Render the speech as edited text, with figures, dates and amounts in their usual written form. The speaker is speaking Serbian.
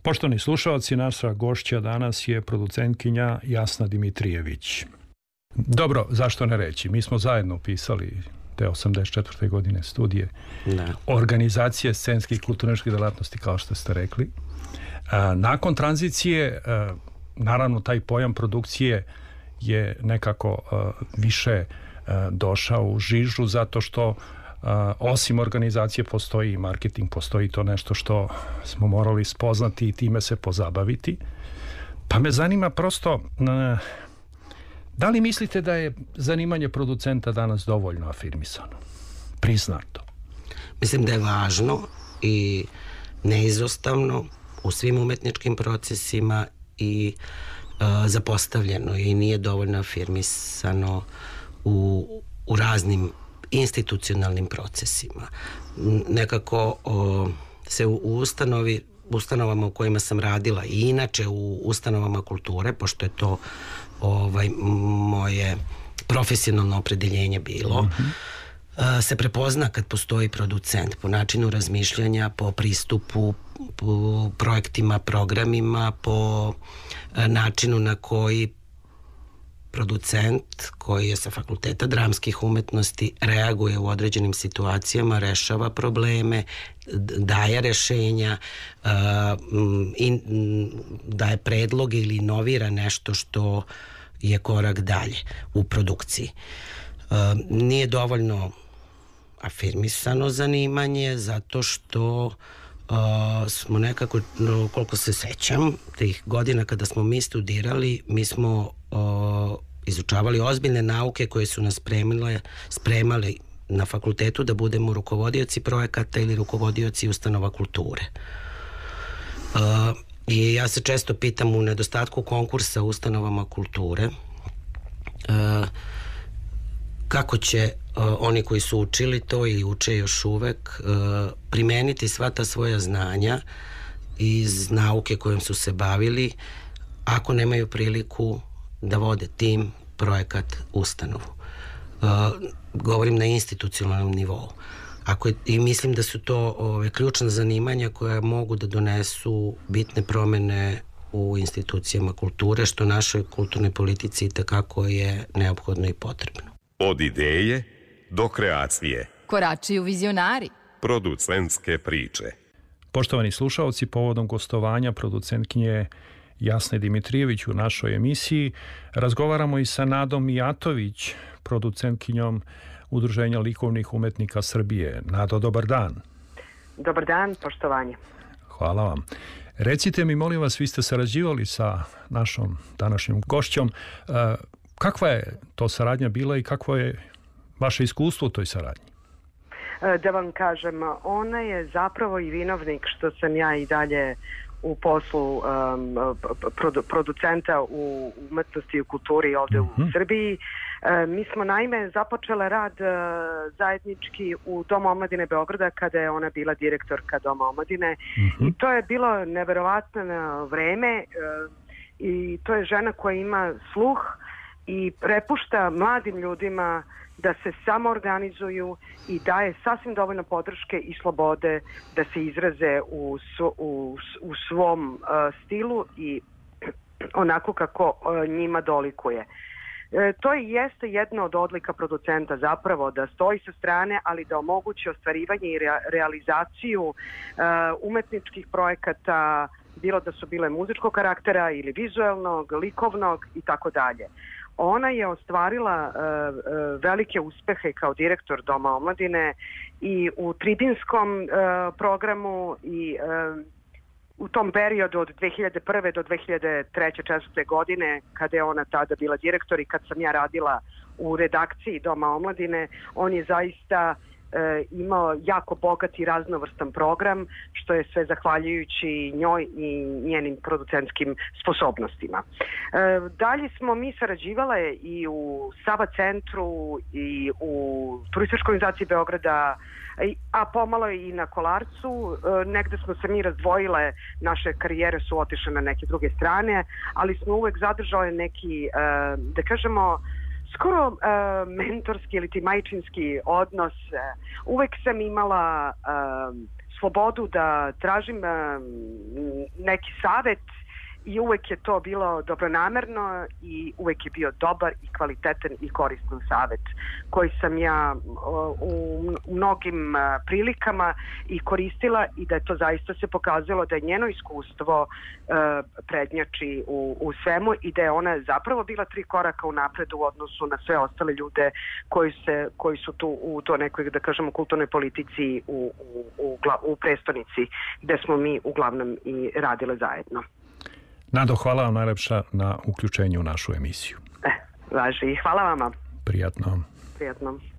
Poštovani slušalci, naša gošća danas je producentkinja Jasna Dimitrijević. Dobro, zašto ne reći? Mi smo zajedno pisali te 84. godine studije organizacije scenskih i kulturničkih delatnosti, kao što ste rekli. Nakon tranzicije, naravno, taj pojam produkcije je nekako više došao u žižu, zato što osim organizacije postoji i marketing, postoji to nešto što smo morali spoznati i time se pozabaviti. Pa me zanima prosto, da li mislite da je zanimanje producenta danas dovoljno afirmisano, priznato? Mislim da je važno i neizostavno u svim umetničkim procesima i zapostavljeno i nije dovoljno afirmisano u raznim institucionalnim procesima. Nekako se u ustanovama u kojima sam radila i inače u ustanovama kulture, pošto je to moje profesionalno opredeljenje bilo, se prepozna kad postoji producent po načinu razmišljanja, po pristupu, po projektima, programima, po načinu na koji producent koji je sa fakulteta dramskih umetnosti reaguje u određenim situacijama, rešava probleme, daje rešenja, daje predloge ili inovira nešto što je korak dalje u produkciji. Nije dovoljno afirmisano zanimanje zato što smo nekako, koliko se sećam, tih godina kada smo mi studirali, mi smo izučavali ozbiljne nauke koje su nas spremali na fakultetu da budemo rukovodioci projekata ili rukovodioci ustanova kulture. I ja se često pitam u nedostatku konkursa u ustanovama kulture kako će oni koji su učili to ili uče još uvek primeniti sva ta svoja znanja iz nauke kojom su se bavili ako nemaju priliku da vode tim, projekat, ustanovu. Govorim na institucionalnom nivou. I mislim da su to ključna zanimanja koja mogu da donesu bitne promene u institucijama kulture, što našoj kulturnoj politici itekako je neophodno i potrebno. Od ideje do kreacije. Koračuju vizionari. Producentske priče. Poštovani slušalci, povodom gostovanja producentkinje Jasne Dimitrijević u našoj emisiji razgovaramo i sa Nadom Mijatović, producentkinjom Udruženja likovnih umetnika Srbije. Nado, dobar dan. Dobar dan, poštovanje. Hvala vam. Recite mi, molim vas, vi ste sarađivali sa našom današnjom gošćom. Kakva je to saradnja bila i kakvo je vaše iskustvo u toj saradnji? Da vam kažem, ona je zapravo i vinovnik što sam ja i dalje u poslu producenta u umetnosti i u kulturi ovde u Srbiji. Mi smo naime započele rad zajednički u Domu omladine Beograda kada je ona bila direktorka Doma omladine i to je bilo neverovatno vreme i to je žena koja ima sluh i prepušta mladim ljudima da se samoorganizuju i daje sasvim dovoljno podrške i slobode da se izraze u svom stilu i onako kako njima dolikuje. To jeste jedna od odlika producenta zapravo, da stoji sa strane, ali da omogući ostvarivanje i realizaciju umetničkih projekata, bilo da su bile muzičkog karaktera ili vizuelnog, likovnog i tako dalje. Ona je ostvarila velike uspehe kao direktor Doma omladine i u tribinskom programu i u tom periodu od 2001. do 2003. 2004. godine, kada je ona tada bila direktor i kad sam ja radila u redakciji Doma omladine, on je zaista imao jako bogat i raznovrstan program, što je sve zahvaljujući njoj i njenim producentskim sposobnostima. Dalje smo mi sarađivale i u Sava centru i u Turističkoj organizaciji Beograda, a pomalo i na Kolarcu. Negde smo se mi razdvojile, naše karijere su otišle na neke druge strane, ali smo uvek zadržale neki, da kažemo, skoro mentorski ili ti majčinski odnos. Uvek sam imala slobodu da tražim neki savet i uvek je to bilo dobronamerno i uvek je bio dobar i kvalitetan i koristan savet koji sam ja u mnogim prilikama i koristila i da je to zaista se pokazalo da je njeno iskustvo prednjači u svemu i da je ona zapravo bila 3 koraka unapred u odnosu na sve ostale ljude koji su tu u to nekoj, da kažemo, kulturnoj politici u prestonici gde smo mi uglavnom i radile zajedno. Nado, hvala vam najlepša na uključenju u našu emisiju. Važi. Hvala vama. Prijatno. Prijatno.